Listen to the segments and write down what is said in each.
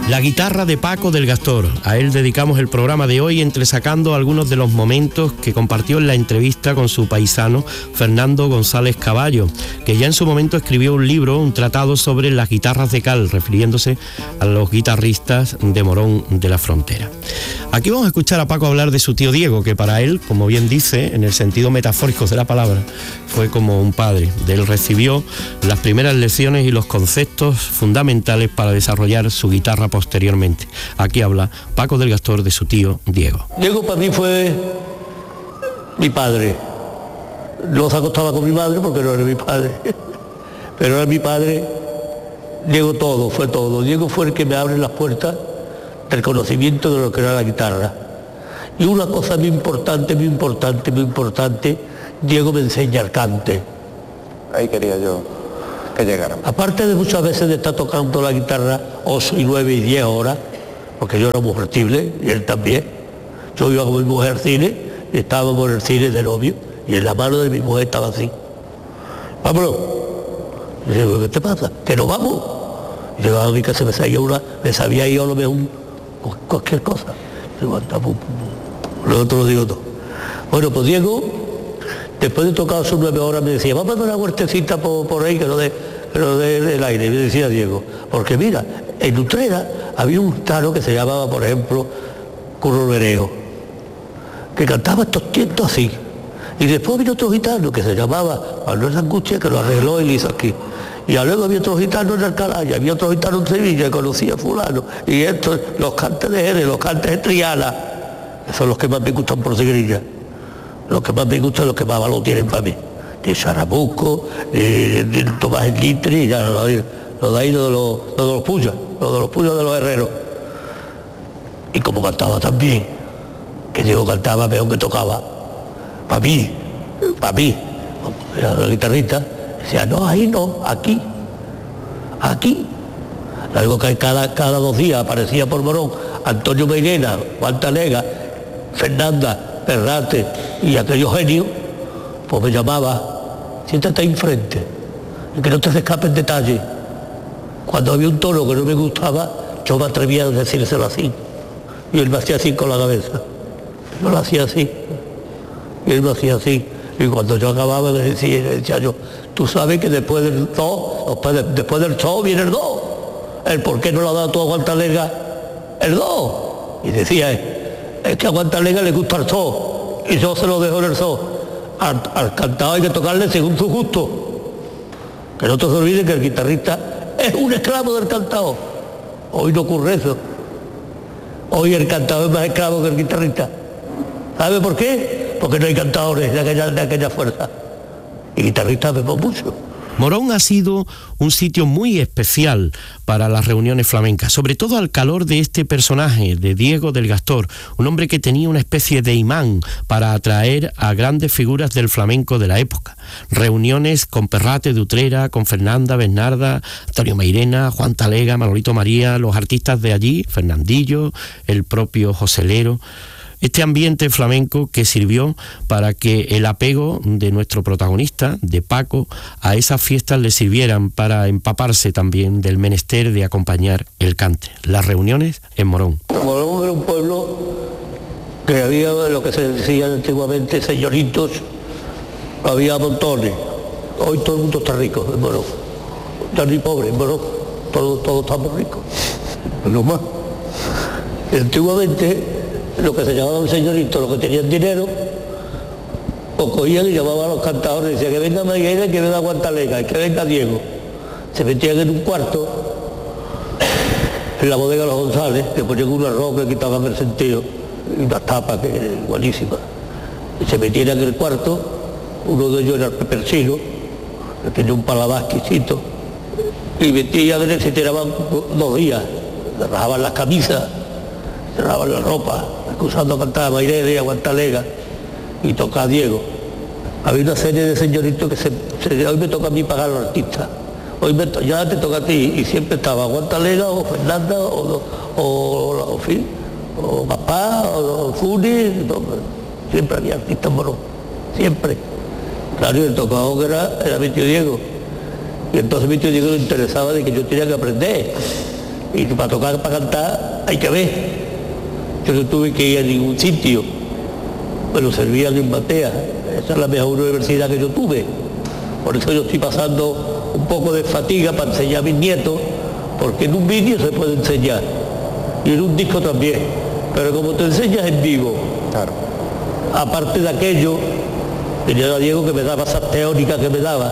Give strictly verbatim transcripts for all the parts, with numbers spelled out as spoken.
La guitarra de Paco del Gastor. A él dedicamos el programa de hoy, entresacando algunos de los momentos que compartió en la entrevista con su paisano Fernando González Caballo, que ya en su momento escribió un libro, un tratado sobre las guitarras de cal, refiriéndose a los guitarristas de Morón de la Frontera. Aquí vamos a escuchar a Paco hablar de su tío Diego, que para él, como bien dice, en el sentido metafórico de la palabra, fue como un padre. De él recibió las primeras lecciones y los conceptos fundamentales para desarrollar su guitarra posteriormente. Aquí habla Paco del Gastor de su tío Diego. Diego para mí fue mi padre. No se acostaba con mi madre porque no era mi padre, pero era mi padre. Diego todo, fue todo. Diego fue el que me abre las puertas del conocimiento de lo que era la guitarra. Y una cosa muy importante, muy importante, muy importante, Diego me enseña el cante. Ahí quería yo que llegara. Aparte de muchas veces de estar tocando la guitarra ocho y nueve y diez horas, porque yo era muy fertible y él también. Yo iba con mi mujer al cine y estábamos en el cine de novio y en la mano de mi mujer estaba así. Vámonos. Y le digo, ¿qué te pasa? Que no vamos. Y llegaba a mi casa, me sabía una, me sabía yo a lo mejor un, cualquier cosa. Y digo, luego te lo digo todo. Bueno, pues Diego, después de tocar sus nueve horas, me decía, vamos a dar una vueltecita por, por ahí, que no dé que no dé el aire. Y me decía Diego, porque mira, en Utrera había un gitano que se llamaba, por ejemplo, Curro Bereo, que cantaba estos tientos así. Y después vino otro gitano que se llamaba Manuel Angustia, que lo arregló y lo hizo aquí. Y luego había otro gitano en Alcalá, y había otro gitano en Sevilla, que conocía a fulano. Y estos, los cantes de Jerez, los cantes de Triana, que son los que más me gustan por Segrilla. Los que más me gustan, los que más valor tienen para mí. De Charabuco, de, de Tomás Enguitri, ya lo de, lo de ahí, lo de los, lo de los puyas, lo de los puyas de los herreros. Y como cantaba también, que Diego cantaba mejor que tocaba, para mí, para mí, era la guitarrista, decía, no, ahí no, aquí, aquí. Algo que cada, cada dos días aparecía por Morón Antonio Meirena, Juan Talega, Fernanda, Perrate y aquellos genios, pues me llamaba, siéntate ahí enfrente, y que no te se escape el detalle. Cuando había un tono que no me gustaba, yo me atrevía a decírselo así, y él me hacía así con la cabeza. Yo lo hacía así, y él me hacía así, y cuando yo acababa de decir, le decía yo, tú sabes que después del do, después, de, después del so viene el do, el por qué no lo ha dado tú a Juan Talega, el do, y decía, es que a Juan Talega le gusta el so, y yo se lo dejo en el so. Al, al cantado hay que tocarle según su gusto. Que no te se olvide que el guitarrista es un esclavo del cantado. Hoy no ocurre eso. Hoy el cantado es más esclavo que el guitarrista. ¿Sabe por qué? Porque no hay cantadores de aquella, de aquella fuerza. Y guitarristas vemos mucho. Morón ha sido un sitio muy especial para las reuniones flamencas, sobre todo al calor de este personaje, de Diego del Gastor, un hombre que tenía una especie de imán para atraer a grandes figuras del flamenco de la época. Reuniones con Perrate de Utrera, con Fernanda, Bernarda, Antonio Meirena, Juan Talega, Manolito María, los artistas de allí, Fernandillo, el propio Joselero. Este ambiente flamenco que sirvió para que el apego de nuestro protagonista, de Paco, a esas fiestas le sirvieran para empaparse también del menester de acompañar el cante. Las reuniones en Morón. Morón era un pueblo que había lo que se decía antiguamente señoritos, había montones. Hoy todo el mundo está rico en Morón. Ya ni pobre en Morón, todos todo estamos ricos. No más. Y antiguamente lo que se llamaban señoritos, los que tenían dinero, o cogían y llamaban a los cantadores, decían que venga Maguera, que venga Juan Talega, y que venga Diego. Se metían en un cuarto, en la bodega de los González, que ponían un arroz que quitaban el sentido, y una tapa que era igualísima. Y se metían en el cuarto, uno de ellos era el Pepersino, que tenía un paladar exquisito, y metían en él, se tiraban dos días, le rajaban las camisas, cerraban la ropa, acusando a cantar a Mairena y a Juan Talega y tocar a Diego. Había una serie de señoritos que se, se, hoy me toca a mí pagar a los artistas, hoy me, ya te toca a ti, y siempre estaba Juan Talega o Fernanda o, o, o, o, o papá o, o Funi, siempre había artistas en Morón, siempre. Claro, y el tocado que era, era mi tío Diego, y entonces mi tío Diego le interesaba de que yo tenía que aprender. Y para tocar, para cantar, hay que ver. Yo no tuve que ir a ningún sitio, pero servían en Batea. Esa es la mejor universidad que yo tuve. Por eso yo estoy pasando un poco de fatiga para enseñar a mis nietos, porque en un vídeo se puede enseñar, y en un disco también, pero como te enseñas en vivo, Claro. aparte de aquello, tenía a Diego que me daba esas teóricas que me daba,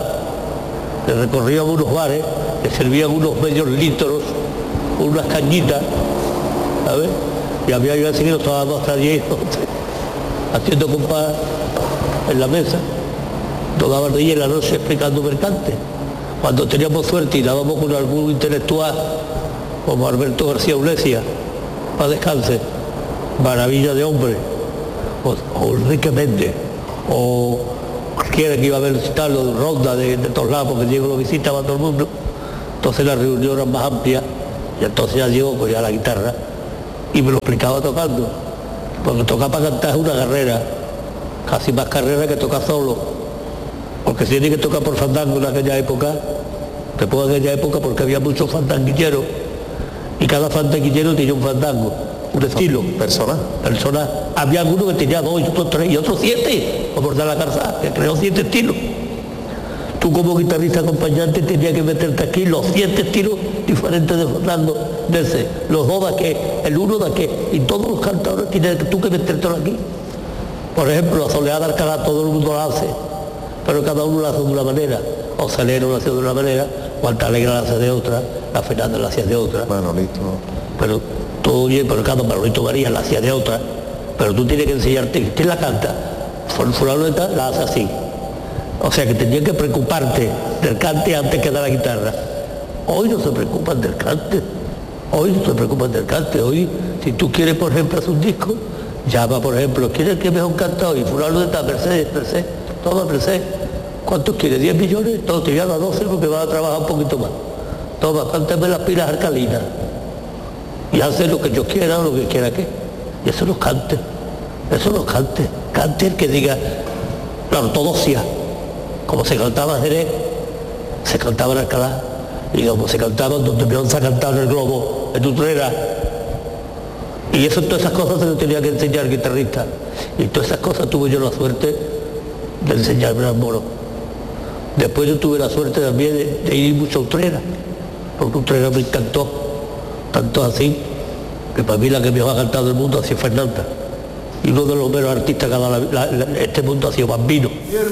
le recorrían unos bares, le servían unos medios litros, unas cañitas, ¿sabes? Y había yo así que nos estábamos hasta diez, once, haciendo compás en la mesa, toda la día en la noche explicando mercantes. Cuando teníamos suerte y dábamos con algún intelectual, como Alberto García Ulesia, para descanse, maravilla de hombre, o, o Enrique Méndez, o cualquiera que iba a visitarlo de Ronda, de, de todos lados, porque Diego lo visitaba a todo el mundo. Entonces la reunión era más amplia, y entonces ya Diego cogía la guitarra y me lo explicaba tocando, porque tocar para cantar es una carrera, casi más carrera que tocar solo, porque si tiene que tocar por fandango en aquella época, te pongo en aquella época porque había muchos fandanguilleros, y cada fandanguillero tenía un fandango, un estilo. Personal. Personal. Había algunos que tenía dos, y otros tres, y otros siete, como el de la Calzada, que creó siete estilos. Tú como guitarrista acompañante tenías que meterte aquí los siete estilos diferentes de fandango, de ese, los dos de aquel, el uno de aquel, y todos los cantadores tienes tú que metértelo aquí. Por ejemplo, la Soleá de Alcalá todo el mundo la hace, pero cada uno la hace de una manera. O Salero la hace de una manera, o Altalegre la hace de otra, la Fernanda la hacía de otra. Manolito. Pero todo bien, pero cada Manolito María la hacía de otra. Pero tú tienes que enseñarte, ¿quién la canta? Fulano de tal la hace así. O sea que tenías que preocuparte del cante antes que de la guitarra. Hoy no se preocupan del cante. Hoy no se preocupan del cante. Hoy, si tú quieres, por ejemplo, hacer un disco, llama, por ejemplo, ¿quieres que mejor canta hoy? Fulano de tal, Mercedes, Mercedes, toma Mercedes. ¿Cuántos quieres? ¿diez millones? Todo te llama a doce porque vas a trabajar un poquito más. Toma, cántame las pilas alcalinas. Y hace lo que yo quiera o lo que quiera que. Y eso no cante. Eso no cante. Cante el que diga la ortodoxia. Como se cantaba en Jerez, se cantaba en Alcalá. Y como se cantaba donde Beyoncé cantaba en el Globo, en Utrera. Y eso, todas esas cosas se lo tenía que enseñar el guitarrista. Y todas esas cosas tuve yo la suerte de enseñarme al moro. Después yo tuve la suerte también de, de ir mucho a Utrera, porque Utrera me encantó, tanto así, que para mí la que mejor ha cantado el mundo ha sido Fernanda. Y uno de los meros artistas que ha dado la, la, la, este mundo ha sido Bambino.